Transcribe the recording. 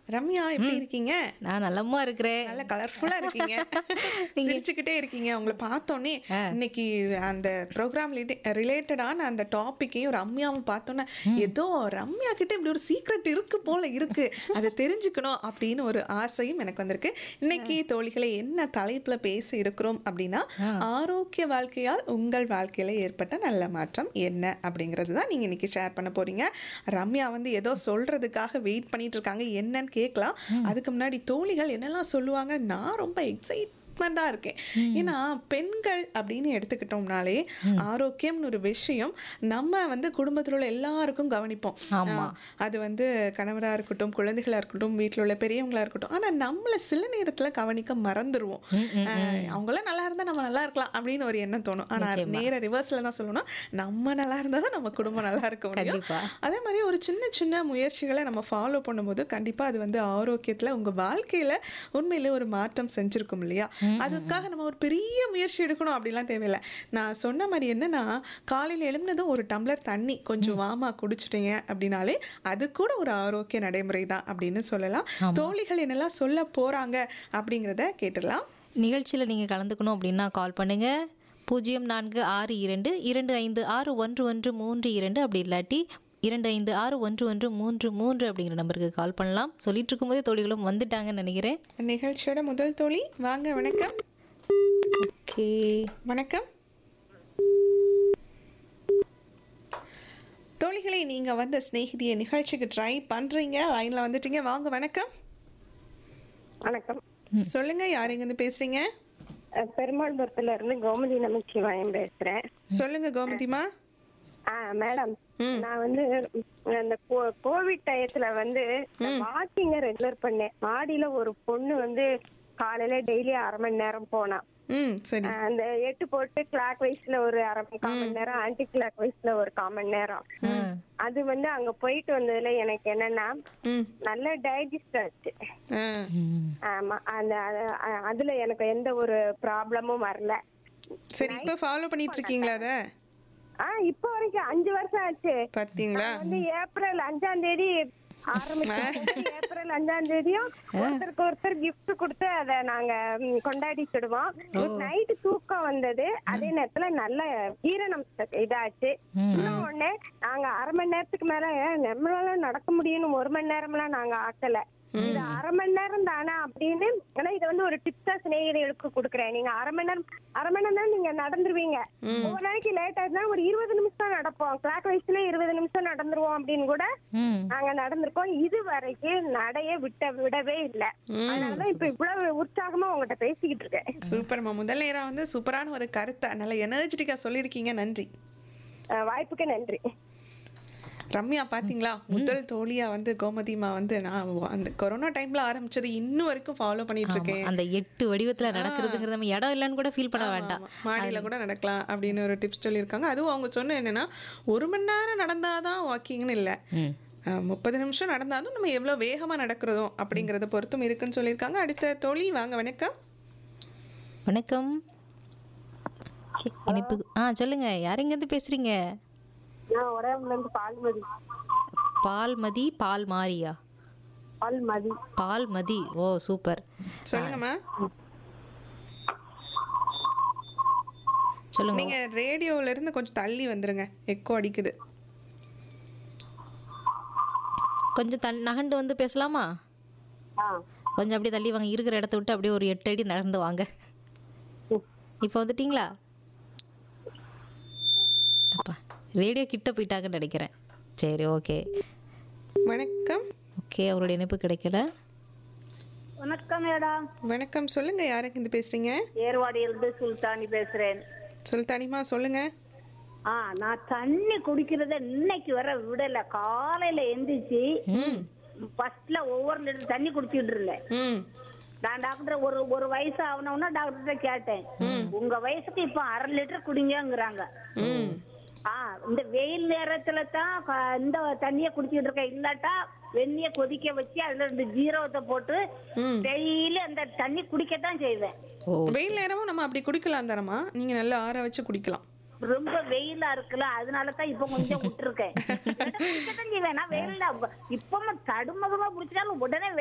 ரம்யா எப்படி இருக்கீங்க? நான் நலமா இருக்கிறேன். நல்ல கலர்ஃபுல்லா இருக்கீங்க. சிரிச்சுக்கிட்டே இருக்கீங்க. உங்கள பார்த்தோனே இன்னைக்கு அந்த ப்ரோகிராம் ரிலேட்டடான அந்த டாபிக்கையும் ரம்யாவும் பார்த்தோன்னே ஏதோ ரம்யா கிட்ட இப்படி ஒரு சீக்ரெட் இருக்கு போல இருக்கு. அதை தெரிஞ்சுக்கணும் அப்படின்னு ஒரு ஆசையும் எனக்கு வந்திருக்கு. இன்னைக்கு தோழிகளை என்ன தலைப்புல பேச இருக்கிறோம் அப்படின்னா, ஆரோக்கிய வாழ்க்கையால் உங்கள் வாழ்க்கையில ஏற்பட்ட நல்ல மாற்றம் என்ன அப்படிங்கிறது தான் நீங்க இன்னைக்கு ஷேர் பண்ண போறீங்க. ரம்யா வந்து ஏதோ சொல்றதுக்காக வெயிட் பண்ணிட்டு இருக்காங்க. என்னன்னு கேட்கலாம். அதுக்கு முன்னாடி தோழிகள் என்னெல்லாம் சொல்லுவாங்க, நான் ரொம்ப எக்ஸைட்மெண்டா இருக்கேன். ஏன்னா பெண்கள் அப்படின்னு எடுத்துக்கிட்டோம்னாலே ஆரோக்கியம்னு ஒரு விஷயம் நம்ம வந்து குடும்பத்தில் உள்ள எல்லாருக்கும் கவனிப்போம். அது வந்து கணவரா இருக்கட்டும், குழந்தைகளா இருக்கட்டும், வீட்டில் உள்ள பெரியவங்களா இருக்கட்டும். ஆனா நம்மள சில நேரத்துல கவனிக்க மறந்துடுவோம். அவங்களாம் நல்லா இருந்தா நம்ம நல்லா இருக்கலாம் அப்படின்னு ஒரு எண்ணம் தோணும். ஆனா நேர ரிவர்ஸ்ல தான் சொல்லணும், நம்ம நல்லா இருந்தா தான் நம்ம குடும்பம் நல்லா இருக்க முடியும். அதே மாதிரி ஒரு சின்ன சின்ன முயற்சிகளை நம்ம ஃபாலோ பண்ணும்போது கண்டிப்பா அது வந்து ஆரோக்கியத்துல உங்க வாழ்க்கையில உண்மையிலே ஒரு மாற்றம் செஞ்சிருக்கும் இல்லையா? அதுக்காக நம்ம ஒரு பெரிய முயற்சி எடுக்கணும் அப்படிலாம் தேவையில்லை. நான் சொன்ன மாதிரி என்னன்னா, காலையில் எழுந்ததும் ஒரு டம்ளர் தண்ணி கொஞ்சம் வாமா குடிச்சிட்டீங்க அப்படின்னாலே அது கூட ஒரு ஆரோக்கிய நடைமுறை தான் அப்படின்னு சொல்லலாம். தோழிகள் என்னெல்லாம் சொல்ல போறாங்க அப்படிங்கிறத கேட்டுடலாம். நிகழ்ச்சியில் நீங்கள் கலந்துக்கணும் அப்படின்னா கால் பண்ணுங்க 0462256113 அப்படி இல்லாட்டி 25611333 அப்படிங்கிற நம்பருக்கு கால் பண்ணலாம். சொல்லிட்டு இருக்கும்போதே தோழிகளும் வந்துட்டாங்கன்னு நினைக்கிறேன். நிகழ்ச்சியோட முதல் தோழி வாங்க. வணக்கம். ஓகே, வணக்கம் தோழிகளை, நீங்க வந்து ஸ்நேகிதிய நிகழ்ச்சிக்கு ட்ரை பண்றீங்க. லைன்ல வந்துட்டீங்க. வாங்க. வணக்கம். வணக்கம். சொல்லுங்க, யார் எங்க இருந்து பேசுறீங்க? பெருமாள்புரத்துல இருந்து கோமதி நமச்சிவாயம் பேசுறேன். சொல்லுங்க கோமதிமா. மேடம், நான் வந்து அந்த கோவிட் டயத்துல வந்து வாக்கிங்க ரெகுலர் பண்ணேன். மாடியில ஒரு பொண்ணு வந்து காலையில டெய்லி 1/2 மணி நேரம் போனா. சரி. அந்த 8 போட்டு கிளாக் வைஸ்ல ஒரு 1/2 மணி நேரம், ஆன்டி கிளாக் வைஸ்ல ஒரு 1/4 மணி நேரம். அது வந்து அங்க போயிட்டு வந்ததுல எனக்கு என்னன்னா நல்ல டைஜஸ்ட் ஆச்சு. ஆமா, அந்த அதுல எனக்கு எந்த ஒரு ப்ராப்ளமும் வரல. சரி, இப்ப ஃபாலோ பண்ணிட்டு இருக்கீங்களா அத? இப்ப வரைக்கும் 5 வருஷம் ஆச்சு. பாத்தீங்களா? வந்து ஏப்ரல் 5ஆம் தேதி ஆரம்பிச்சோம். ஏப்ரல் 5ஆம் தேதியும் ஒருத்தருக்கு ஒருத்தர் கிஃப்ட் கொடுத்து அதை நாங்க கொண்டாடிக்கிடுவோம். நைட்டு தூக்கம் வந்தது, அதே நேரத்துல நல்ல ஜீரணம் இதாச்சு. இன்னொன்னு, நாங்க 1/2 மணி நேரத்துக்கு மேல நம்மளால நடக்க முடியும்னு 1 மணி நேரம்லாம் நாங்க ஆக்கல. இந்த 1/2 மணி நேரம் தானே அப்படின்னு. ஆனா இதை வந்து ஒரு டிப்ஸா சிநேகிதிகளுக்கு கொடுக்குறேன். நீங்க 1/2 மணி நேரம் தான் நீங்க நடந்துருவீங்க. ஒவ்வொரு நாளைக்கு லேட் ஆயிடுச்சுன்னா ஒரு 20 நிமிஷம் நடப்போம். கிளாக் வைஸ்ல 20 நிமிஷம் நடந்துருவோம் அப்படின்னு கூட நாங்க நடந்திருக்கோம். இது வரைக்கும் நடைய விடவே இல்லை. அதனாலதான் இப்ப இவ்வளவு உற்சாகமா உங்ககிட்ட பேசிக்கிட்டு இருக்கேன். சூப்பர்மா. முதல் நேரம் வந்து சூப்பரான ஒரு கருத்தை நல்ல எனர்ஜெட்டிக்கா சொல்லியிருக்கீங்க. நன்றி. வாய்ப்புக்கு நன்றி. ரம்யா பாத்தீங்களா, முதல் தோழியா வந்து கோமதிமா வந்து நான் அந்த கொரோனா டைம்ல ஆரம்பிச்சது இன்னும் வரைக்கும் ஃபாலோ பண்ணிட்டு இருக்கேன். அந்த 8 வடிவத்துல நடக்கிறதுங்கிறது நம்ம இடம் இல்லைன்னு கூட ஃபீல் பண்ண வேண்டாம், மாடியில கூட நடக்கலாம் அப்படின்னு ஒரு டிப்ஸ் சொல்லியிருக்காங்க. அதுவும் அவங்க சொன்ன என்னன்னா, 1 மணி நேரம் நடந்தாதான் வாக்கிங்னு இல்லை, 30 நிமிஷம் நடந்தாலும் நம்ம எவ்வளவு வேகமா நடக்கிறோம் அப்படிங்கறத பொறுத்தும் இருக்குன்னு சொல்லியிருக்காங்க. அடுத்த தோழி வாங்க. வணக்கம். வணக்கம். இனிப்பு சொல்லுங்க, யார் எங்க இருந்து பேசுறீங்க? நான் உடையாம்புல இருந்து பால்மதி. பால்மதி, பால் மாரியா? பால்மதி. பால்மதி. ஓ சூப்பர். சொல்லுங்கம்மா. சொல்லுங்க. நீங்க ரேடியோல இருந்து கொஞ்சம் தள்ளி வந்துருங்க, எக்கோ அடிக்குது. கொஞ்சம் நகண்டு வந்து பேசலாமா? கொஞ்சம் அப்படியே தள்ளி வாங்க. இருக்கிற இடத்த விட்டு அப்படியே ஒரு 8 அடி நடந்து வாங்க. இப்போ வந்துட்டீங்களா? அப்பா ரேடியோ கிட்ட போயிட்டாங்கன்னு நினைக்கிறேன். சரி, ஓகே. வணக்கம். ஓகே, அவருடைய இணைப்பு கிடைக்கல. வணக்கம் மேடம். வணக்கம். சொல்லுங்க, யாருக்கு இருந்து பேசுறீங்க? ஏர்வாடியிலிருந்து சுல்தானி பேசுறேன். சுல்தானிமா சொல்லுங்க. நான் தண்ணி குடிக்கிறத இன்னைக்கு வர விடல. காலையில எந்திரிச்சு ஃபர்ஸ்ட்ல ஒவ்வொரு லிட்டர் தண்ணி குடிச்சிட்டு இருந்தேன். நான் டாக்டர் ஒரு வயசு ஆகணும்னா டாக்டர்கிட்ட கேட்டேன், உங்க வயசுக்கு இப்ப 1/2 லிட்டர் குடிங்கிறாங்க. இந்த வெயில் நேரத்துல தான் இந்த தண்ணிய குடிச்சிட்டு இருக்கேன். இல்லாட்டா வெந்நிய கொதிக்க வச்சு அதுல 2 ஜீரகத்தை போட்டு டெய்லி அந்த தண்ணி குடிக்கத்தான் செய்வேன். வெயில் நேரமும் நம்ம அப்படி குடிக்கலாம் தானமா? நீங்க நல்லா ஆற வச்சு குடிக்கலாம். ரொம்ப வெயிலா இருக்குல்ல, அதனாலதான் இப்ப கொஞ்சம் விட்டுருக்கேன். வெயில்ல இப்பவும் தடுமகமா குடிச்சாலும் உடனே